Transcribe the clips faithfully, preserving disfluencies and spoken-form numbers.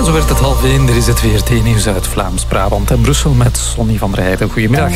Zo werd het half één. Er is het V R T-nieuws uit Vlaams-Brabant en Brussel met Sonny van der Heijden. Goedemiddag.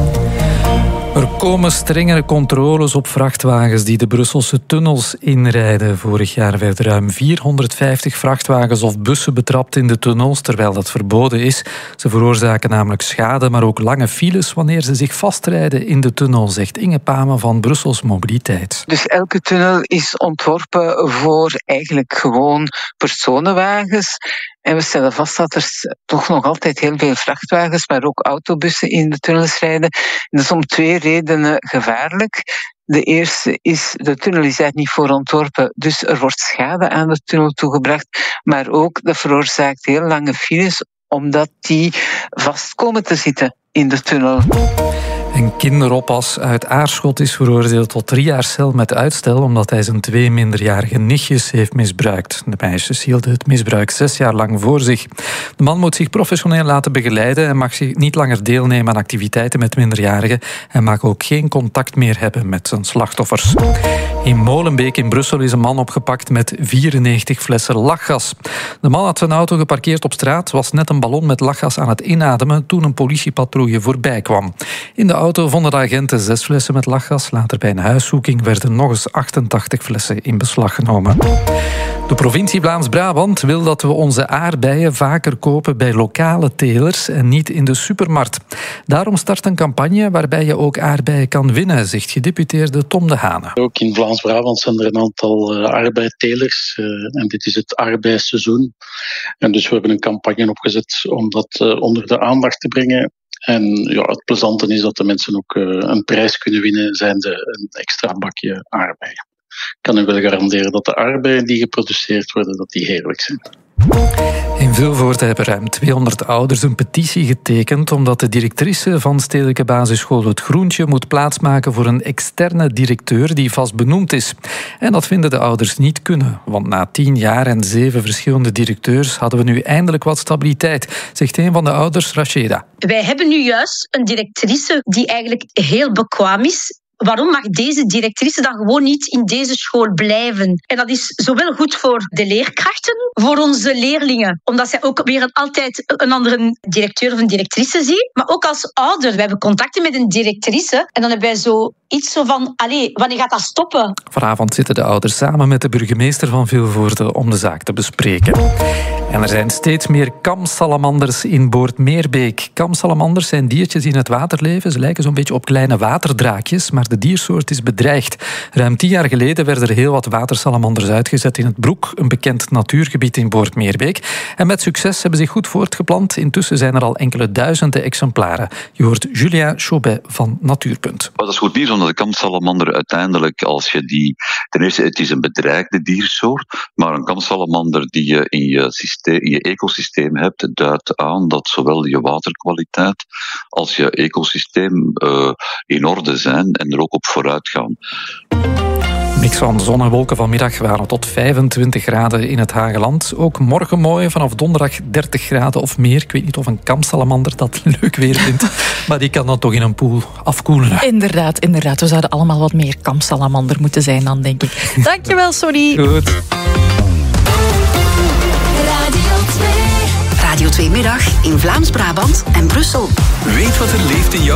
Er komen strengere controles op vrachtwagens die de Brusselse tunnels inrijden. Vorig jaar werden ruim vierhonderdvijftig vrachtwagens of bussen betrapt in de tunnels, terwijl dat verboden is. Ze veroorzaken namelijk schade, maar ook lange files wanneer ze zich vastrijden in de tunnel, zegt Inge Pame van Brussels Mobiliteit. Dus elke tunnel is ontworpen voor eigenlijk gewoon personenwagens. En we stellen vast dat er toch nog altijd heel veel vrachtwagens, maar ook autobussen in de tunnels rijden. En dat is om twee redenen gevaarlijk. De eerste is, de tunnel is daar niet voor ontworpen, dus er wordt schade aan de tunnel toegebracht. Maar ook, dat veroorzaakt heel lange files, omdat die vast komen te zitten in de tunnel. Een kinderoppas uit Aarschot is veroordeeld tot drie jaar cel met uitstel omdat hij zijn twee minderjarige nichtjes heeft misbruikt. De meisjes hielden het misbruik zes jaar lang voor zich. De man moet zich professioneel laten begeleiden en mag zich niet langer deelnemen aan activiteiten met minderjarigen en mag ook geen contact meer hebben met zijn slachtoffers. In Molenbeek in Brussel is een man opgepakt met vierennegentig flessen lachgas. De man had zijn auto geparkeerd op straat, was net een ballon met lachgas aan het inademen toen een politiepatrouille voorbij kwam. In de auto vonden de agenten zes flessen met lachgas. Later bij een huiszoeking werden nog eens achtentachtig flessen in beslag genomen. De provincie Vlaams-Brabant wil dat we onze aardbeien vaker kopen bij lokale telers en niet in de supermarkt. Daarom start een campagne waarbij je ook aardbeien kan winnen, zegt gedeputeerde Tom de Hane. Ook in Vlaams-Brabant zijn er een aantal uh, aardbeientelers uh, en dit is het aardbeiseizoen. En dus we hebben een campagne opgezet om dat uh, onder de aandacht te brengen. En ja, het plezante is dat de mensen ook uh, een prijs kunnen winnen, zijnde een extra bakje aardbeien. Ik kan u wel garanderen dat de aardbeien die geproduceerd worden, dat die heerlijk zijn. In Vilvoorde hebben ruim tweehonderd ouders een petitie getekend omdat de directrice van Stedelijke Basisschool Het Groentje moet plaatsmaken voor een externe directeur die vast benoemd is. En dat vinden de ouders niet kunnen, want na tien jaar en zeven verschillende directeurs hadden we nu eindelijk wat stabiliteit, zegt een van de ouders, Rasheda. Wij hebben nu juist een directrice die eigenlijk heel bekwaam is. Waarom mag deze directrice dan gewoon niet in deze school blijven? En dat is zowel goed voor de leerkrachten, voor onze leerlingen, omdat zij ook weer altijd een andere directeur of een directrice zien. Maar ook als ouder, we hebben contacten met een directrice en dan hebben wij zo iets zo van, allee, wanneer gaat dat stoppen? Vanavond zitten de ouders samen met de burgemeester van Vilvoorde om de zaak te bespreken. En er zijn steeds meer kamsalamanders in Boortmeerbeek. Kamsalamanders zijn diertjes die in het water leven. Ze lijken zo'n beetje op kleine waterdraakjes, maar de diersoort is bedreigd. Ruim tien jaar geleden werden er heel wat watersalamanders uitgezet in het Broek, een bekend natuurgebied in Boortmeerbeek. En met succes hebben zich goed voortgeplant. Intussen zijn er al enkele duizenden exemplaren. Je hoort Julien Chaubet van Natuurpunt. Dat is goed nieuws, omdat de kamsalamander uiteindelijk, als je die... Ten eerste, het is een bedreigde diersoort, maar een kamsalamander die je in je, systeem, in je ecosysteem hebt, duidt aan dat zowel je waterkwaliteit als je ecosysteem uh, in orde zijn en er ook op vooruit gaan. Mix van zon en wolken vanmiddag waren tot vijfentwintig graden in het Hageland. Ook morgen mooi, vanaf donderdag dertig graden of meer. Ik weet niet of een kamsalamander dat leuk weer vindt, maar die kan dan toch in een poel afkoelen. Inderdaad, inderdaad. We zouden allemaal wat meer kamsalamander moeten zijn dan, denk ik. Dankjewel, sorry. Goed. Radio twee Middag in Vlaams-Brabant en Brussel. Weet wat er leeft in jou.